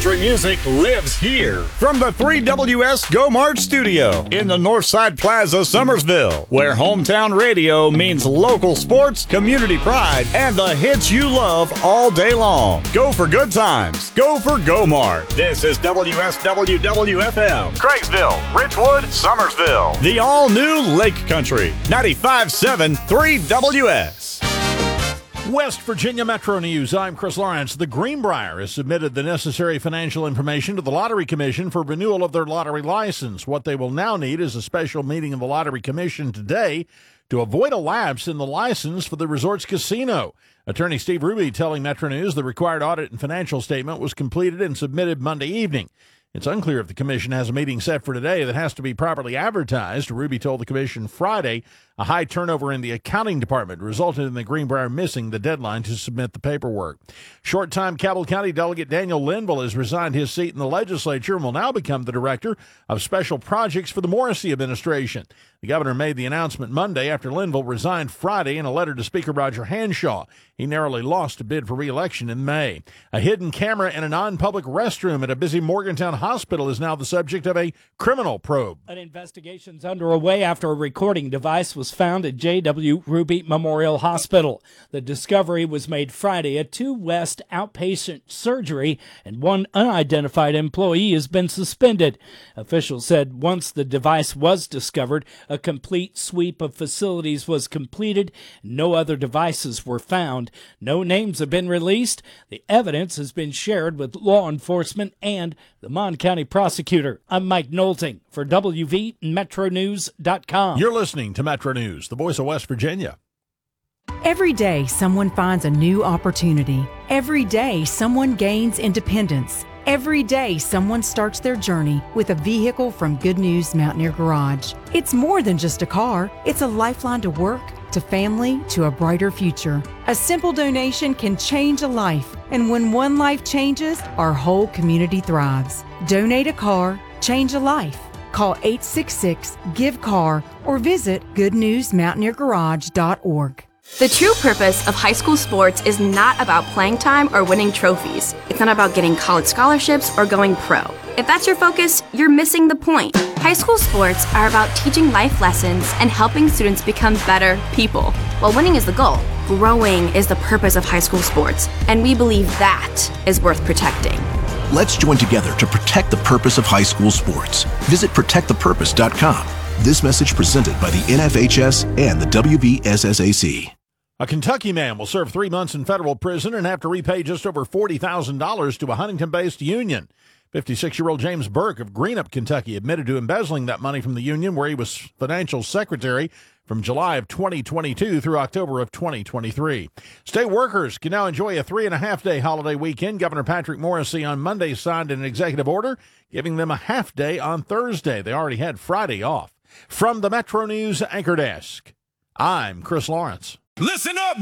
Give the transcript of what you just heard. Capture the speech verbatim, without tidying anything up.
Country music lives here. From the three W S Go Mart studio in the Northside Plaza, Summersville, where hometown radio means local sports, community pride, and the hits you love all day long. Go for good times. Go for Go Mart. This is W S W W F M, Craigsville, Richwood, Summersville. The all-new Lake Country, ninety-five point seven three W S. West Virginia Metro News. I'm Chris Lawrence. The Greenbrier has submitted the necessary financial information to the Lottery Commission for renewal of their lottery license. What they will now need is a special meeting of the Lottery Commission today to avoid a lapse in the license for the resort's casino. Attorney Steve Ruby telling Metro News the required audit and financial statement was completed and submitted Monday evening. It's unclear if the commission has a meeting set for today that has to be properly advertised. Ruby told the commission Friday a high turnover in the accounting department resulted in the Greenbrier missing the deadline to submit the paperwork. Short-time Cabell County Delegate Daniel Linville has resigned his seat in the legislature and will now become the director of special projects for the Morrissey administration. The governor made the announcement Monday after Linville resigned Friday in a letter to Speaker Roger Hanshaw. He narrowly lost a bid for re-election in May. A hidden camera in a non-public restroom at a busy Morgantown hospital is now the subject of a criminal probe. An investigation's underway after a recording device was found at J W. Ruby Memorial Hospital. The discovery was made Friday at two West outpatient surgery, and one unidentified employee has been suspended. Officials said once the device was discovered, a complete sweep of facilities was completed. No other devices were found. No names have been released. The evidence has been shared with law enforcement and the Mon County prosecutor. I'm Mike Knowlting for W V Metro News dot com. You're listening to Metro News, the voice of West Virginia. Every day, someone finds a new opportunity. Every day, someone gains independence. Every day, someone starts their journey with a vehicle from Good News Mountaineer Garage. It's more than just a car. It's a lifeline to work, to family, to a brighter future. A simple donation can change a life, and when one life changes, our whole community thrives. Donate a car, change a life. Call eight six six, give C A R or visit good news mountaineer garage dot org. The true purpose of high school sports is not about playing time or winning trophies. It's not about getting college scholarships or going pro. If that's your focus, you're missing the point. High school sports are about teaching life lessons and helping students become better people. While winning is the goal, growing is the purpose of high school sports, and we believe that is worth protecting. Let's join together to protect the purpose of high school sports. Visit protect the purpose dot com. This message presented by the N F H S and the W V S S A C. A Kentucky man will serve three months in federal prison and have to repay just over forty thousand dollars to a Huntington-based union. fifty-six-year-old James Burke of Greenup, Kentucky, admitted to embezzling that money from the union where he was financial secretary from July of twenty twenty-two through October of twenty twenty-three. State workers can now enjoy a three-and-a-half-day holiday weekend. Governor Patrick Morrissey on Monday signed an executive order giving them a half day on Thursday. They already had Friday off. From the Metro News Anchor Desk, I'm Chris Lawrence. Listen up!